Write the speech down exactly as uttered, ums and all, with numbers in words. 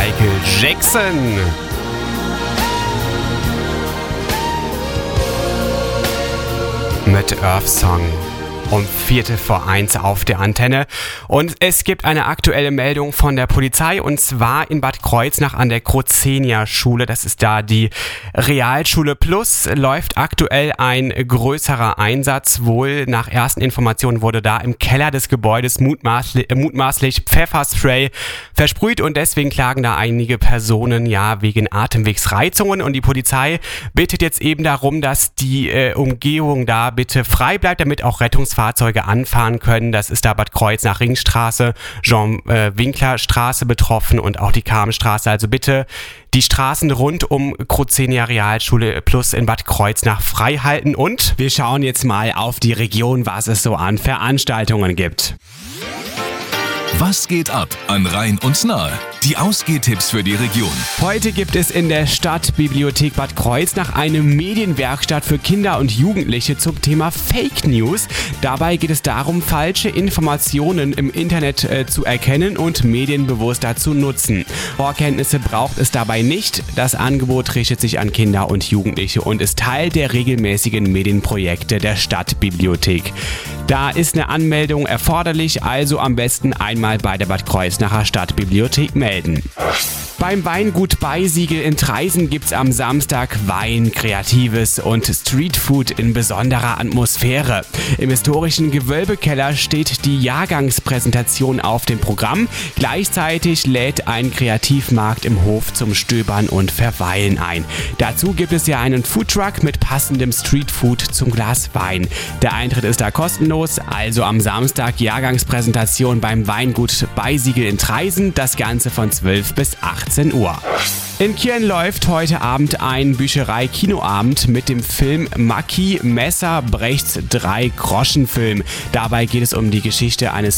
Michael Jackson. Mit Earth Song. Um Viertel vor eins auf der Antenne. Und es gibt eine aktuelle Meldung von der Polizei, und zwar in Bad Kreuznach an der Crozenia-Schule. Das ist da die Realschule Plus. Läuft aktuell ein größerer Einsatz. Wohl nach ersten Informationen wurde da im Keller des Gebäudes mutmaßlich, mutmaßlich Pfefferspray versprüht, und deswegen klagen da einige Personen ja wegen Atemwegsreizungen. Und die Polizei bittet jetzt eben darum, dass die äh, Umgehung da bitte frei bleibt, damit auch Rettungsfahrzeuge Fahrzeuge anfahren können. Das ist da Bad Kreuznach Ringstraße, Jean-Winkler-Straße betroffen und auch die Kamenstraße. Also bitte die Straßen rund um Crozenia Realschule Plus in Bad Kreuznach frei halten. Und wir schauen jetzt mal auf die Region, was es so an Veranstaltungen gibt. Was geht ab an Rhein und Nahe? Die Ausgehtipps für die Region. Heute gibt es in der Stadtbibliothek Bad Kreuznach eine Medienwerkstatt für Kinder und Jugendliche zum Thema Fake News. Dabei geht es darum, falsche Informationen im Internet äh, zu erkennen und medienbewusster zu nutzen. Vorkenntnisse braucht es dabei nicht. Das Angebot richtet sich an Kinder und Jugendliche und ist Teil der regelmäßigen Medienprojekte der Stadtbibliothek. Da ist eine Anmeldung erforderlich, also am besten einmal bei der Bad Kreuznacher Stadtbibliothek melden. Beim Weingut Beisiegel in Traisen gibt's am Samstag Wein, Kreatives und Streetfood in besonderer Atmosphäre. Im historischen Gewölbekeller steht die Jahrgangspräsentation auf dem Programm. Gleichzeitig lädt ein Kreativmarkt im Hof zum Stöbern und Verweilen ein. Dazu gibt es ja einen Foodtruck mit passendem Streetfood zum Glas Wein. Der Eintritt ist da kostenlos, also am Samstag Jahrgangspräsentation beim Weingut Beisiegel in Traisen. Das Ganze von zwölf bis achtzehn Uhr. In Kirn läuft heute Abend ein Bücherei-Kinoabend mit dem Film Maki Messer Brechts Drei-Groschen-Film. Dabei geht es um die Geschichte eines